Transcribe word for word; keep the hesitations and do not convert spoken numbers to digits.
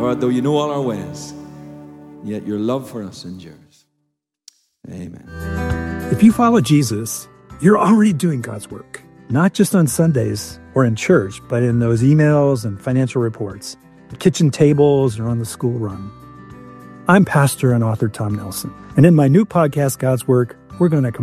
Lord, though you know all our ways, yet your love for us endures. Amen. If you follow Jesus, you're already doing God's work, not just on Sundays or in church, but in those emails and financial reports, at kitchen tables or on the school run. I'm pastor and author Tom Nelson, and in my new podcast, God's Work, we're going to